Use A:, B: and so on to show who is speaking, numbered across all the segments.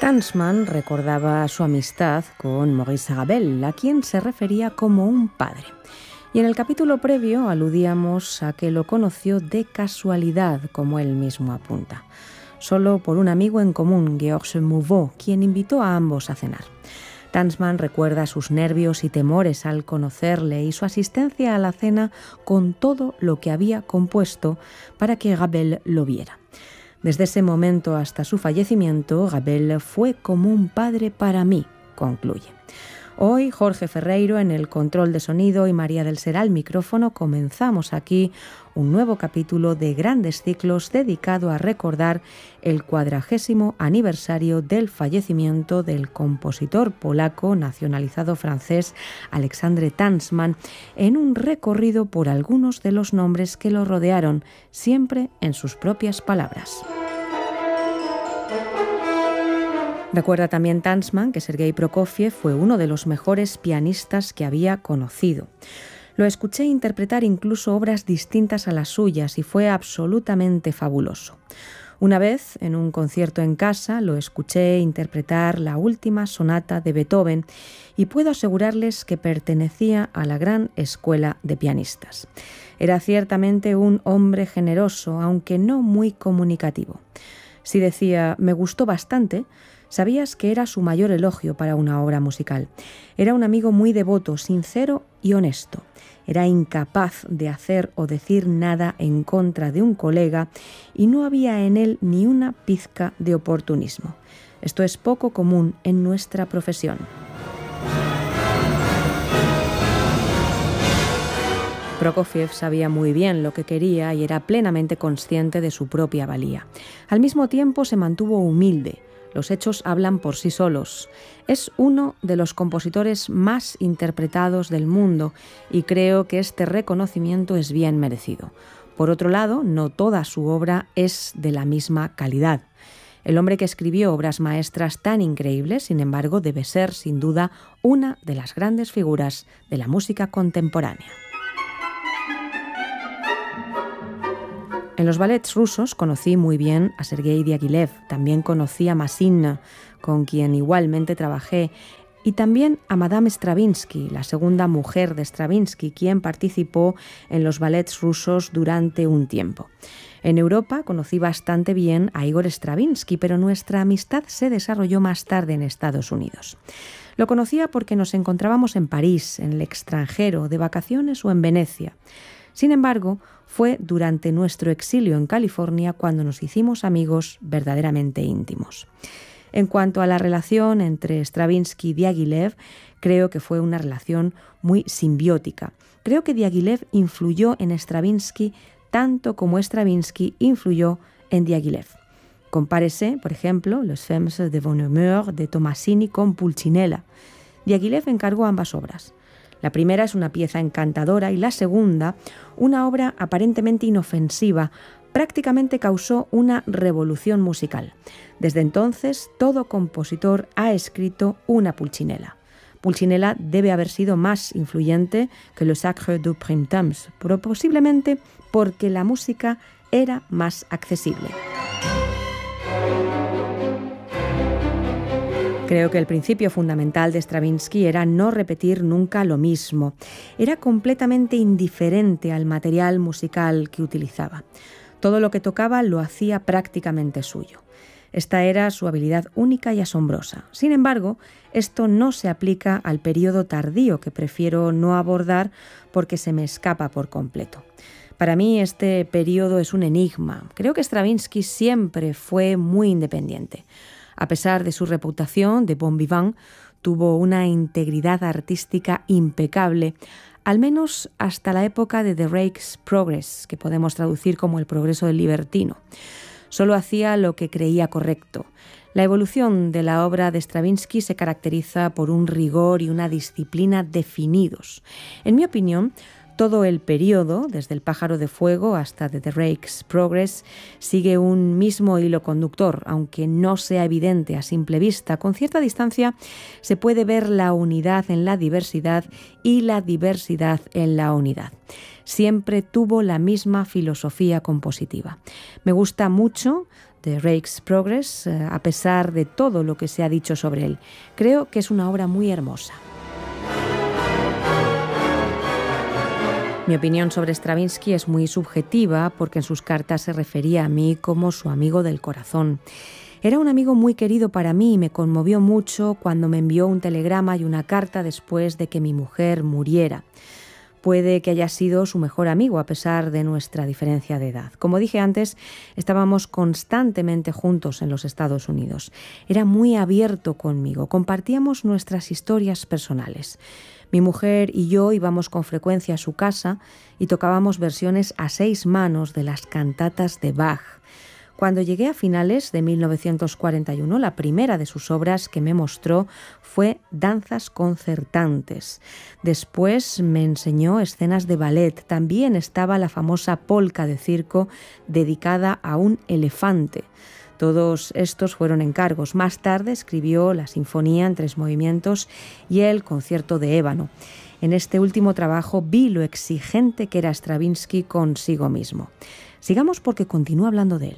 A: Tansman recordaba su amistad con Maurice Ravel, a quien se refería como un padre. Y en el capítulo previo aludíamos a que lo conoció de casualidad, como él mismo apunta, solo por un amigo en común, Georges Mouveau, quien invitó a ambos a cenar. Tansman recuerda sus nervios y temores al conocerle y su asistencia a la cena con todo lo que había compuesto para que Ravel lo viera. Desde ese momento hasta su fallecimiento, Ravel fue como un padre para mí, concluye. Hoy, Jorge Ferreiro en el control de sonido y María del Ser al micrófono, comenzamos aquí un nuevo capítulo de Grandes Ciclos dedicado a recordar el 40º aniversario del fallecimiento del compositor polaco nacionalizado francés Alexandre Tansman, en un recorrido por algunos de los nombres que lo rodearon, siempre en sus propias palabras. Recuerda también Tansman que Sergei Prokofiev fue uno de los mejores pianistas que había conocido. Lo escuché interpretar incluso obras distintas a las suyas y fue absolutamente fabuloso. Una vez, en un concierto en casa, lo escuché interpretar la última sonata de Beethoven y puedo asegurarles que pertenecía a la gran escuela de pianistas. Era ciertamente un hombre generoso, aunque no muy comunicativo. Si decía «me gustó bastante», sabías que era su mayor elogio para una obra musical. Era un amigo muy devoto, sincero y honesto. Era incapaz de hacer o decir nada en contra de un colega y no había en él ni una pizca de oportunismo. Esto es poco común en nuestra profesión. Prokofiev sabía muy bien lo que quería y era plenamente consciente de su propia valía. Al mismo tiempo se mantuvo humilde. Los hechos hablan por sí solos. Es uno de los compositores más interpretados del mundo y creo que este reconocimiento es bien merecido. Por otro lado, no toda su obra es de la misma calidad. El hombre que escribió obras maestras tan increíbles, sin embargo, debe ser, sin duda, una de las grandes figuras de la música contemporánea. En los ballets rusos conocí muy bien a Sergei Diaghilev, también conocí a Masina, con quien igualmente trabajé, y también a Madame Stravinsky, la segunda mujer de Stravinsky, quien participó en los ballets rusos durante un tiempo. En Europa conocí bastante bien a Igor Stravinsky, pero nuestra amistad se desarrolló más tarde en Estados Unidos. Lo conocía porque nos encontrábamos en París, en el extranjero, de vacaciones o en Venecia. Sin embargo, fue durante nuestro exilio en California cuando nos hicimos amigos verdaderamente íntimos. En cuanto a la relación entre Stravinsky y Diaghilev, creo que fue una relación muy simbiótica. Creo que Diaghilev influyó en Stravinsky tanto como Stravinsky influyó en Diaghilev. Compárese, por ejemplo, Les Femmes de Bonne Humeur de Tomasini con Pulcinella. Diaghilev encargó ambas obras. La primera es una pieza encantadora y la segunda, una obra aparentemente inofensiva, prácticamente causó una revolución musical. Desde entonces, todo compositor ha escrito una Pulcinella. Pulcinella debe haber sido más influyente que Le Sacre du Printemps, pero posiblemente porque la música era más accesible. Creo que el principio fundamental de Stravinsky era no repetir nunca lo mismo. Era completamente indiferente al material musical que utilizaba. Todo lo que tocaba lo hacía prácticamente suyo. Esta era su habilidad única y asombrosa. Sin embargo, esto no se aplica al periodo tardío, que prefiero no abordar porque se me escapa por completo. Para mí este periodo es un enigma. Creo que Stravinsky siempre fue muy independiente. A pesar de su reputación de bon vivant, tuvo una integridad artística impecable, al menos hasta la época de The Rake's Progress, que podemos traducir como el progreso del libertino. Solo hacía lo que creía correcto. La evolución de la obra de Stravinsky se caracteriza por un rigor y una disciplina definidos. En mi opinión, todo el periodo, desde El pájaro de fuego hasta The Rake's Progress, sigue un mismo hilo conductor, aunque no sea evidente a simple vista. Con cierta distancia se puede ver la unidad en la diversidad y la diversidad en la unidad. Siempre tuvo la misma filosofía compositiva. Me gusta mucho The Rake's Progress, a pesar de todo lo que se ha dicho sobre él. Creo que es una obra muy hermosa. Mi opinión sobre Stravinsky es muy subjetiva porque en sus cartas se refería a mí como su amigo del corazón. Era un amigo muy querido para mí y me conmovió mucho cuando me envió un telegrama y una carta después de que mi mujer muriera. Puede que haya sido su mejor amigo a pesar de nuestra diferencia de edad. Como dije antes, estábamos constantemente juntos en los Estados Unidos. Era muy abierto conmigo, compartíamos nuestras historias personales. Mi mujer y yo íbamos con frecuencia a su casa y tocábamos versiones a 6 manos de las cantatas de Bach. Cuando llegué a finales de 1941, la primera de sus obras que me mostró fue Danzas concertantes. Después me enseñó escenas de ballet. También estaba la famosa polca de circo dedicada a un elefante. Todos estos fueron encargos. Más tarde escribió la Sinfonía en 3 movimientos y el Concierto de ébano. En este último trabajo vi lo exigente que era Stravinsky consigo mismo. Sigamos porque continúa hablando de él.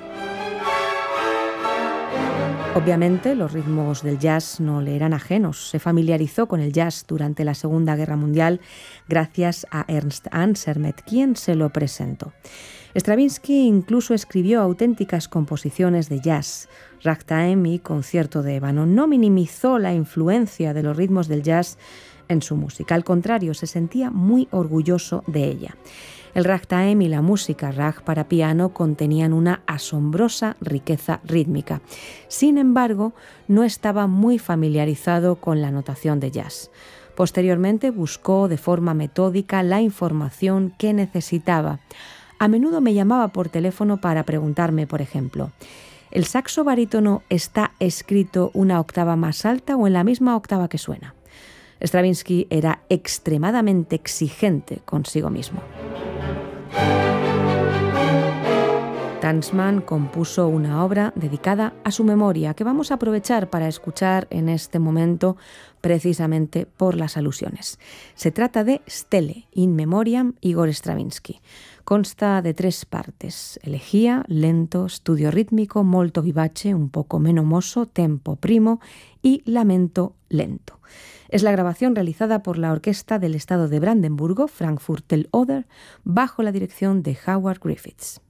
A: Obviamente, los ritmos del jazz no le eran ajenos. Se familiarizó con el jazz durante la Segunda Guerra Mundial gracias a Ernst Ansermet, quien se lo presentó. Stravinsky incluso escribió auténticas composiciones de jazz, ragtime y concierto de ébano. No minimizó la influencia de los ritmos del jazz en su música. Al contrario, se sentía muy orgulloso de ella. El ragtime y la música rag para piano contenían una asombrosa riqueza rítmica. Sin embargo, no estaba muy familiarizado con la notación de jazz. Posteriormente buscó de forma metódica la información que necesitaba. A menudo me llamaba por teléfono para preguntarme, por ejemplo, ¿el saxo barítono está escrito una octava más alta o en la misma octava que suena? Stravinsky era extremadamente exigente consigo mismo. Tansman compuso una obra dedicada a su memoria que vamos a aprovechar para escuchar en este momento precisamente por las alusiones. Se trata de Stele in memoriam Igor Stravinsky. Consta de 3 partes: elegía, lento, studio rítmico, molto vivace, un poco menomoso, tempo primo y lamento lento. Es la grabación realizada por la Orquesta del Estado de Brandenburgo, Frankfurt del Oder, bajo la dirección de Howard Griffiths.